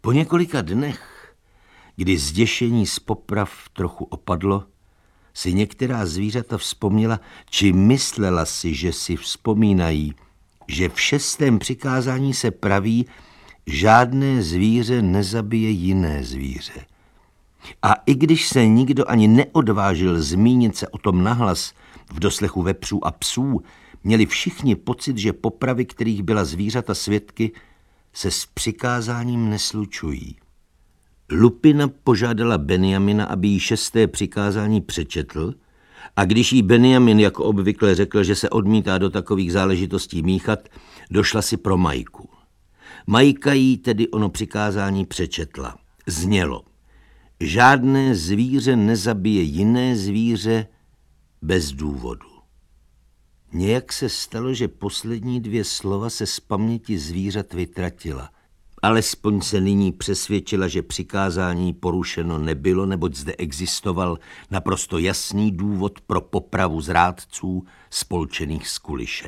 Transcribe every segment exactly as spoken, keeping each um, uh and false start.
Po několika dnech, kdy zděšení z poprav trochu opadlo, si některá zvířata vzpomněla, či myslela si, že si vzpomínají, že v šestém přikázání se praví, žádné zvíře nezabije jiné zvíře. A i když se nikdo ani neodvážil zmínit se o tom nahlas v doslechu vepřů a psů, měli všichni pocit, že popravy, kterých byla zvířata svědky, se s přikázáním neslučují. Lupina požádala Benjamina, aby jí šesté přikázání přečetl, a když jí Benjamin jako obvykle řekl, že se odmítá do takových záležitostí míchat, došla si pro Majku. Majka jí tedy ono přikázání přečetla. Znělo: žádné zvíře nezabije jiné zvíře bez důvodu. Nějak se stalo, že poslední dvě slova se z paměti zvířat vytratila. Alespoň se nyní přesvědčila, že přikázání porušeno nebylo, neboť zde existoval naprosto jasný důvod pro popravu zrádců spolčených s Kulišem.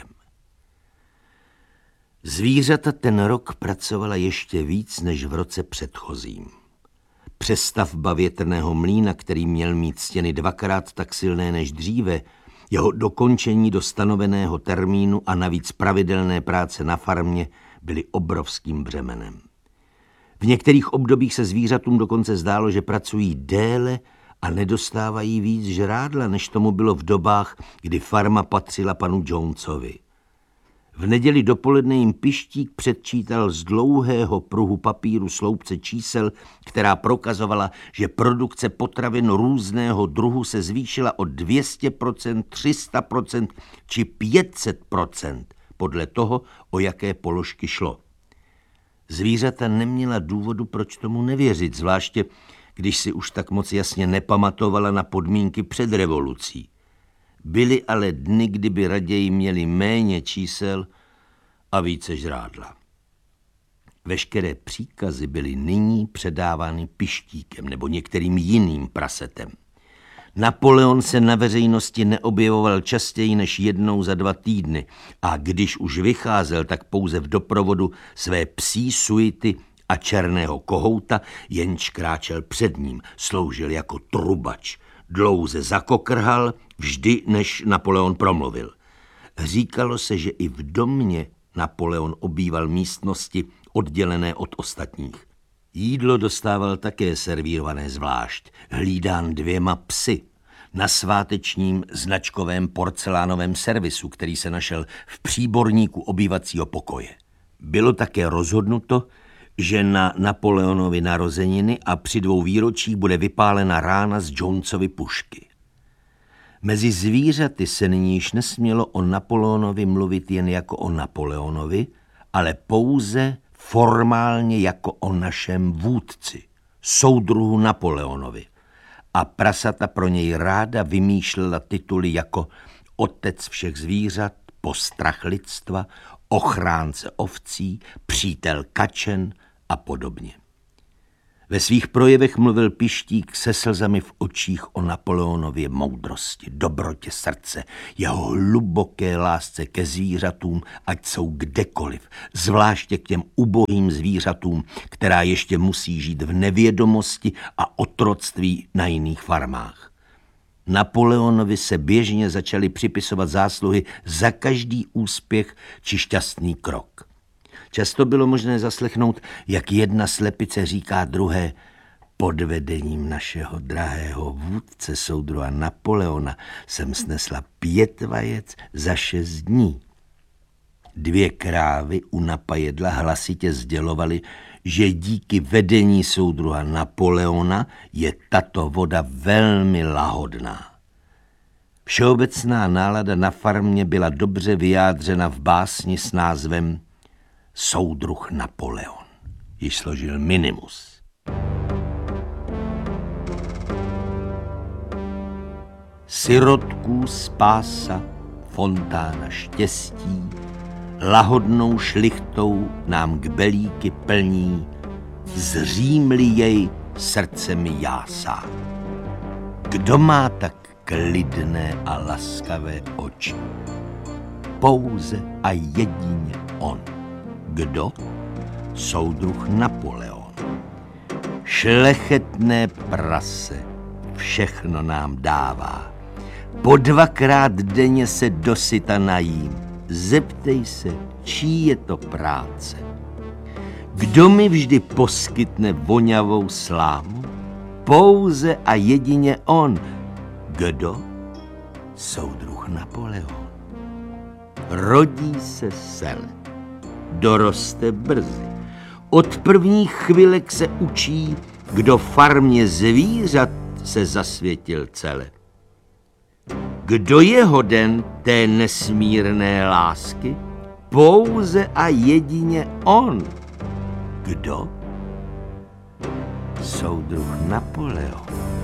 Zvířata ten rok pracovala ještě víc než v roce předchozím. Přestavba větrného mlýna, který měl mít stěny dvakrát tak silné než dříve, jeho dokončení do stanoveného termínu a navíc pravidelné práce na farmě byly obrovským břemenem. V některých obdobích se zvířatům dokonce zdálo, že pracují déle a nedostávají víc žrádla, než tomu bylo v dobách, kdy farma patřila panu Jonesovi. V neděli dopoledne jim Pištík předčítal z dlouhého pruhu papíru sloupce čísel, která prokazovala, že produkce potravin různého druhu se zvýšila o dvě stě procent, tři sta procent či pět set procent, podle toho, o jaké položky šlo. Zvířata neměla důvodu, proč tomu nevěřit, zvláště když si už tak moc jasně nepamatovala na podmínky před revolucí. Byly ale dny, kdyby raději měli méně čísel a více žrádla. Veškeré příkazy byly nyní předávány Pištíkem nebo některým jiným prasetem. Napoleon se na veřejnosti neobjevoval častěji než jednou za dva týdny a když už vycházel, tak pouze v doprovodu své psí suity a černého kohouta, jenž kráčel před ním, sloužil jako trubač. Dlouze zakokrhal, vždy než Napoleon promluvil. Říkalo se, že i v domě Napoleon obýval místnosti oddělené od ostatních. Jídlo dostával také servírované zvlášť, hlídán dvěma psy, na svátečním značkovém porcelánovém servisu, který se našel v příborníku obývacího pokoje. Bylo také rozhodnuto, že na Napoleonovy narozeniny a při dvou výročích bude vypálena rána z Jonesovy pušky. Mezi zvířaty se nyní již nesmělo o Napoleonovi mluvit jen jako o Napoleonovi, ale pouze formálně jako o našem vůdci, soudruhu Napoleonovi. A prasata pro něj ráda vymýšlela tituly jako otec všech zvířat, postrach lidstva, ochránce ovcí, přítel kačen a podobně. Ve svých projevech mluvil Pištík se slzami v očích o Napoleonově moudrosti, dobrotě srdce, jeho hluboké lásce ke zvířatům, ať jsou kdekoliv, zvláště k těm ubohým zvířatům, která ještě musí žít v nevědomosti a otroctví na jiných farmách. Napoleonovi se běžně začaly připisovat zásluhy za každý úspěch či šťastný krok. Často bylo možné zaslechnout, jak jedna slepice říká druhé: pod vedením našeho drahého vůdce soudruha Napoleona jsem snesla pět vajec za šest dní. Dvě krávy u napajedla hlasitě sdělovaly, že díky vedení soudruha Napoleona je tato voda velmi lahodná. Všeobecná nálada na farmě byla dobře vyjádřena v básni s názvem Soudruh Napoleon, již složil Minimus. Sirotků spása, fontána štěstí, lahodnou šlichtou nám kbelíky plní, zřím-li jej srdce mi jásá. Kdo má tak klidné a laskavé oči? Pouze a jedině on. Kdo? Soudruh Napoleon. Šlechetné prase všechno nám dává. Po dvakrát denně se dosyta najím. Zeptej se, čí je to práce. Kdo mi vždy poskytne voňavou slámu? Pouze a jedině on. Kdo? Soudruh Napoleon. Rodí se sele. Doroste brzy. Od prvních chvilek se učí, kdo farmě zvířat se zasvětil cele. Kdo je hoden té nesmírné lásky? Pouze a jedině on. Kdo? Soudruh Napoleon.